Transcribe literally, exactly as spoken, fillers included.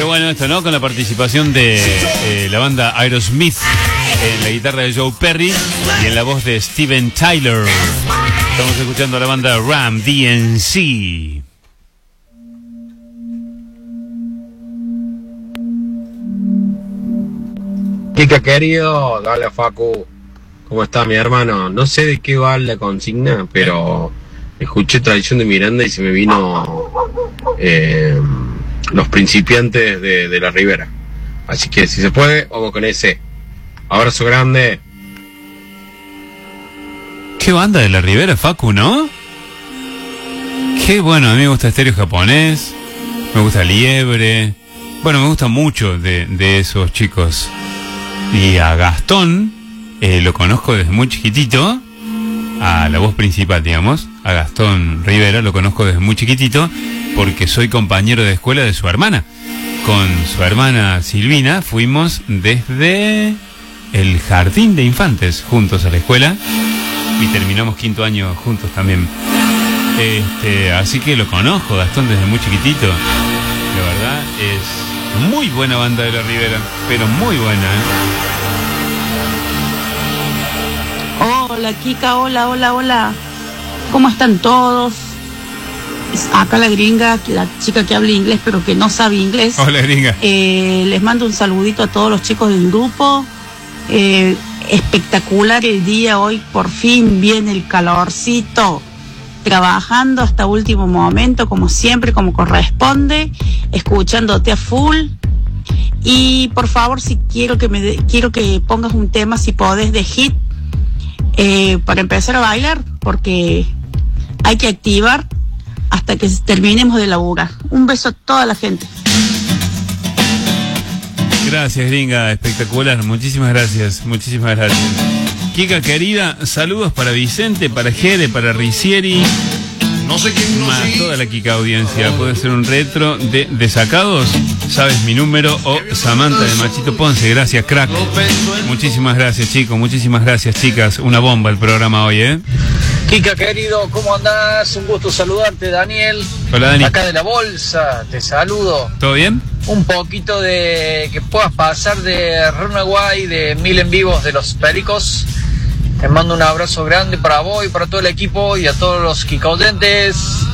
bueno esto, ¿no? Con la participación de eh, la banda Aerosmith en la guitarra de Joe Perry y en la voz de Steven Tyler. Estamos escuchando a la banda Ram D M C. Kika querido, dale Facu. ¿Cómo está mi hermano? No sé de qué va la consigna, pero escuché Tradición de Miranda y se me vino eh, Los Principiantes de, de la Ribera. Así que si se puede, vamos con ese. Abrazo grande. Qué banda de la Ribera, Facu, ¿no? Qué bueno, a mí me gusta Estéreo Japonés, me gusta Liebre. Bueno, me gusta mucho de, de esos chicos. Y a Gastón, eh, lo conozco desde muy chiquitito, a la voz principal, digamos, a Gastón Rivera, lo conozco desde muy chiquitito, porque soy compañero de escuela de su hermana. Con su hermana Silvina fuimos desde el jardín de infantes juntos a la escuela y terminamos quinto año juntos también. Este, así que lo conozco, Gastón, desde muy chiquitito. La verdad es muy buena banda de la Ribera, pero muy buena, ¿eh? Hola Kika, hola, hola, hola. ¿Cómo están todos? Acá la gringa, la chica que habla inglés pero que no sabe inglés. Hola gringa. Eh, les mando un saludito a todos los chicos del grupo. Eh, espectacular el día hoy, por fin viene el calorcito. Trabajando hasta último momento, como siempre, como corresponde, escuchándote a full. Y por favor, si quiero que me de, quiero que pongas un tema, si podés, de hit, eh, para empezar a bailar, porque hay que activar hasta que terminemos de laburar. Un beso a toda la gente. Gracias, gringa, espectacular, muchísimas gracias, muchísimas gracias. Kika querida, saludos para Vicente, para Jere, para Ricieri, no sé quién no más sé. Toda la Kika audiencia. Puede ser un retro de desacados, sabes mi número, o Samantha de Machito Ponce. Gracias, crack. Muchísimas gracias, chicos, muchísimas gracias, chicas. Una bomba el programa hoy, ¿eh? Kika querido, ¿cómo andás? Un gusto saludarte, Daniel. Hola, Dani. Acá de la bolsa, te saludo. ¿Todo bien? Un poquito de que puedas pasar de Runaway, de Mil en Vivos de los Pericos. Te mando un abrazo grande para vos y para todo el equipo y a todos los Kikaudentes.